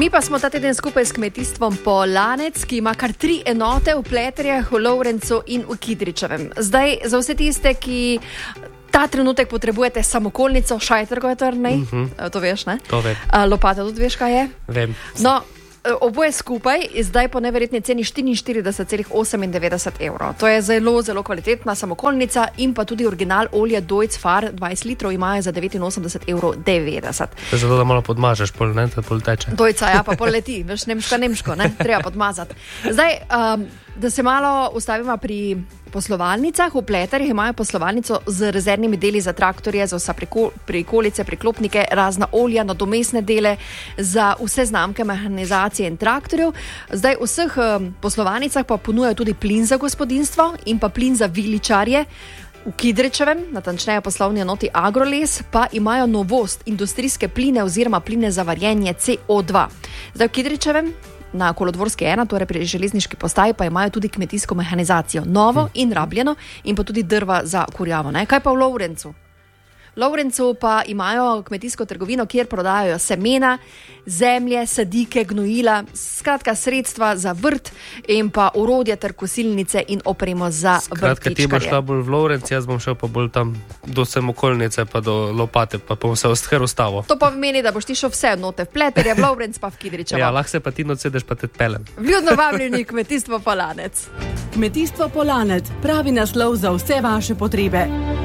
Mi pa smo ta teden skupaj s kmetijstvom Polanec, ki ima kar 3 enote v Pleterjah, v Lovrencu in v Kidričevem. Zdaj, za vse tiste, ki ta trenutek potrebujete samokolnico, šajtrgo je to, ne? To veš, ne? To vem. Lopata tudi veš, kaj je? Vem. No, oboje skupaj je zdaj po neverjetni ceni 44,98 evrov. To je zelo, zelo kvalitetna samokolnica in pa tudi original olja Deutz Fahr 20 litrov imajo za 89,90 evrov. Zato, da malo podmažeš, pol, ne, da pol teče. Deutza, ja, pa pol leti, veš, nemško, ne, treba podmazati. Zdaj, da se malo ustavimo pri poslovalnicah. V Pleterjih imajo poslovalnico z rezervnimi deli za traktorje, za vsa prikolice, priklopnike, razna olja, nadomestne dele, za vse znamke mehanizacije in traktorjev. Zdaj v vseh poslovalnicah pa ponujajo tudi plin za gospodinjstvo in pa plin za viličarje. V Kidričevem, natančneje poslovni enoti Agroles, pa imajo novost, industrijske pline oziroma pline za varjenje CO2. Zdaj v Kidričevem na Kolodvorski 1, torej pri železniški postaji, pa imajo tudi kmetijsko mehanizacijo, novo in rabljeno, in pa tudi drva za kurjavo. Ne? Kaj pa v Lovrencu? V Lovrencu pa imajo kmetijsko trgovino, kjer prodajajo semena, zemlje, sadike, gnojila, skratka sredstva za vrt in pa orodje ter kosilnice in opremo za vrtičkarje. Skratka, ti boš šla bolj v Lovrenc, jaz bom šel pa bolj tam do samokolnice pa do lopate, pa bom se ostalo. To pa pomeni, da boš ti šel vse note v Pleterje, v Lovrenc pa v Kidričevo. Ja, lahko se pa ti sedeš pa te pelem. Vljudno vabljeni Kmetijstvo Polanec. Kmetijstvo Polanec, pravi naslov za vse vaše potrebe.